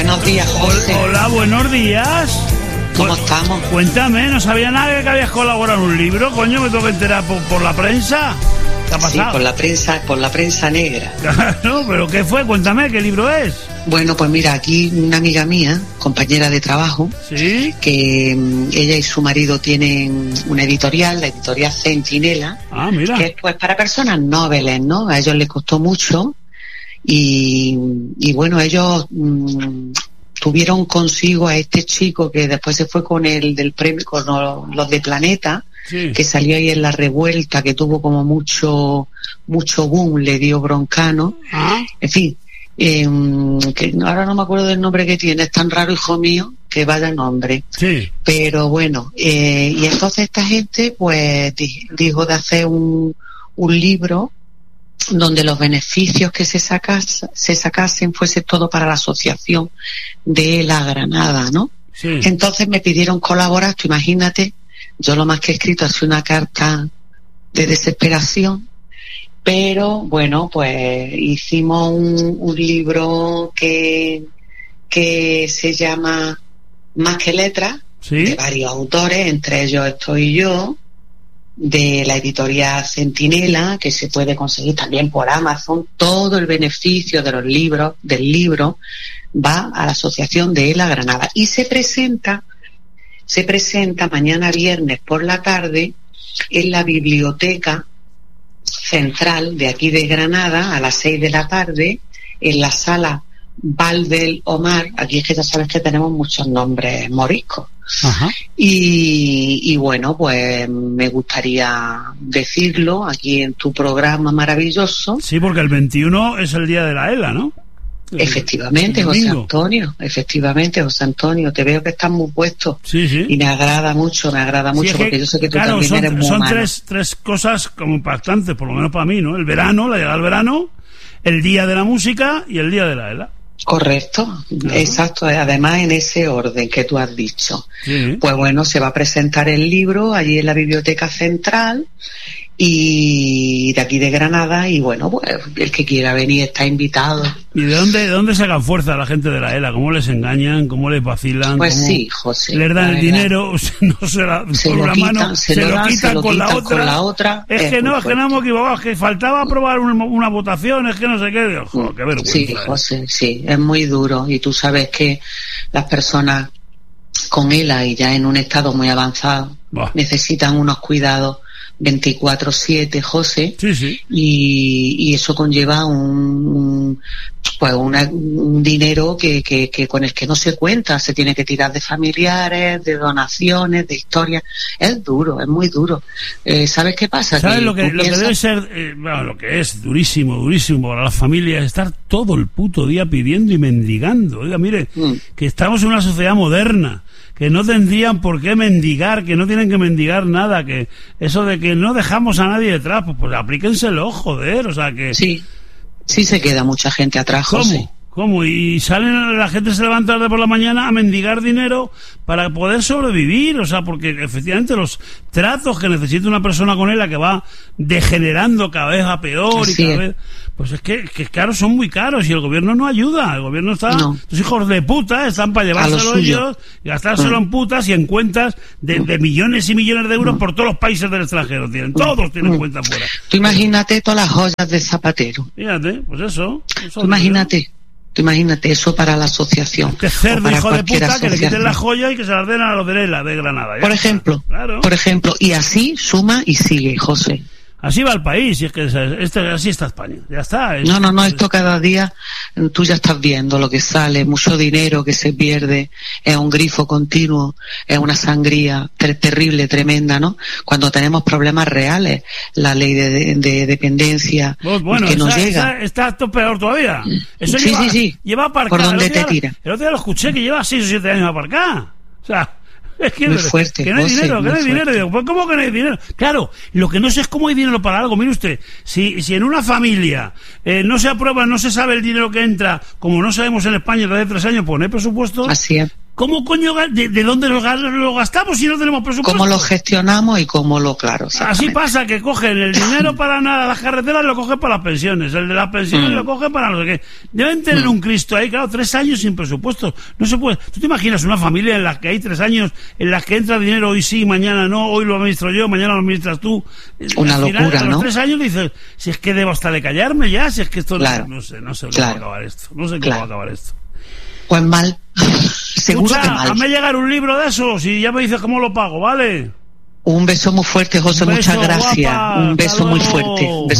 Buenos días, José. Hola, buenos días. ¿Cómo estamos? Cuéntame, no sabía nada de que habías colaborado en un libro, coño, me tengo que enterar por la prensa. ¿Qué ha pasado? Sí, por la prensa negra. Claro, pero ¿qué fue? Cuéntame, ¿qué libro es? Bueno, pues mira, aquí una amiga mía, compañera de trabajo, ¿Sí? que ella y su marido tienen una editorial, la editorial Centinela, mira. que es pues para personas nobles, ¿no? A ellos les costó mucho y bueno, ellos tuvieron consigo a este chico que después se fue con el del premio, con los de Planeta, sí, que salió ahí en La Revuelta, que tuvo como mucho boom, le dio Broncano. En fin, que ahora no me acuerdo del nombre que tiene, es tan raro, hijo mío, que vaya nombre. Sí. Pero bueno, y entonces esta gente pues dijo de hacer un libro donde los beneficios que se sacasen fuese todo para la asociación de La Granada, ¿no? Sí. Entonces me pidieron colaborar, tú imagínate, yo lo más que he escrito es una carta de desesperación, pero bueno, pues hicimos un libro que se llama Más que Letras, ¿sí?, de varios autores, entre ellos estoy yo, de la editorial Centinela, que se puede conseguir también por Amazon. Todo el beneficio de del libro va a la Asociación de La Granada y se presenta mañana viernes por la tarde en la biblioteca central de aquí de Granada a las 6 de la tarde en la sala Val del Omar. Aquí es que ya sabes que tenemos muchos nombres moriscos. Ajá. Y bueno, pues me gustaría decirlo aquí en tu programa maravilloso. Sí, porque el 21 es el día de la ELA, ¿no? Efectivamente, José Antonio, te veo que estás muy puesto. Sí, sí. Y me agrada mucho, sí, porque yo sé que tú también eres muy son humano. tres cosas como impactantes, por lo menos para mí, ¿no? El verano, la llegada del verano, el día de la música y el día de la ELA. Correcto, exacto, además en ese orden que tú has dicho. Sí. Pues bueno, se va a presentar el libro allí en la Biblioteca Central y de aquí de Granada, y bueno, pues el que quiera venir está invitado. ¿Y de dónde sacan fuerza la gente de la ELA? ¿Cómo les engañan? ¿Cómo les vacilan? Pues sí, José. Les dan el dinero, no se lo quitan con la otra. Es que no hemos equivocado, es que faltaba aprobar una votación, es que no sé qué. Ojo, qué vergüenza. Sí, José, sí, es muy duro, y tú sabes que las personas con ELA y ya en un estado muy avanzado necesitan unos cuidados 24/7, José. Sí, sí. Y eso conlleva un dinero que con el que no se cuenta, se tiene que tirar de familiares, de donaciones, de historias. Es duro, es muy duro. ¿Sabes qué pasa? ¿Sabes lo que debe ser? Lo que es durísimo para las familias, estar todo el puto día pidiendo y mendigando. Oiga, mire, que estamos en una sociedad moderna, que no tendrían por qué mendigar, que no tienen que mendigar nada, que eso de que no dejamos a nadie detrás, pues aplíquenselo, joder, o sea que... Sí se queda mucha gente atrás, José. ¿Cómo? Y la gente se levanta tarde por la mañana a mendigar dinero para poder sobrevivir, o sea, porque efectivamente los tratos que necesita una persona con ella, que va degenerando cada vez a peor y cada vez... Pues es que claro, son muy caros y el gobierno no ayuda. El gobierno está... Los hijos de puta están para llevárselo ellos y gastárselo en putas y en cuentas de millones y millones de euros por todos los países del extranjero. Todos tienen cuentas fuera. Tú imagínate todas las joyas de Zapatero. Fíjate, pues eso Tú imagínate eso para la asociación. Este cerdo hijo de puta que le quiten la joya y que se las den a los de ELA de Granada. Por ejemplo, y así suma y sigue, José. Así va el país, y es que así está España. Ya está. No, esto cada día tú ya estás viendo lo que sale, mucho dinero que se pierde, es un grifo continuo, es una sangría terrible, tremenda, ¿no? Cuando tenemos problemas reales, la ley de dependencia que nos llega. Está esto peor todavía. Eso sí. Lleva aparcado. ¿Por dónde te tira? El otro día lo escuché que lleva 6 o 7 años aparcado. O sea... Es que, muy fuerte, que no hay dinero, Digo, pues ¿cómo que no hay dinero? Claro, lo que no sé es cómo hay dinero para algo. Mire usted, si en una familia no se aprueba, no se sabe el dinero que entra, como no sabemos en España desde hace 3 años, pues no hay presupuesto. Así es. ¿Cómo coño, de dónde lo gastamos si no tenemos presupuesto? ¿Cómo lo gestionamos y cómo lo, claro? Así pasa, que cogen el dinero para nada, las carreteras lo cogen para las pensiones, el de las pensiones lo cogen para no sé qué. Deben tener un Cristo ahí, claro, 3 años sin presupuesto. No se puede. ¿Tú te imaginas una familia en la que hay 3 años, en las que entra dinero hoy sí, mañana no, hoy lo administro yo, mañana lo administras tú? Una locura, a ¿no? los 3 años dices, si es que debo hasta de callarme ya, si es que esto claro. no sé cómo va a acabar esto. No sé cómo va a acabar esto. Pues mal. Seguro que mal. Hazme llegar un libro de esos y ya me dices cómo lo pago, ¿vale? Un beso muy fuerte, José, muchas gracias. Guapa. Un beso muy fuerte.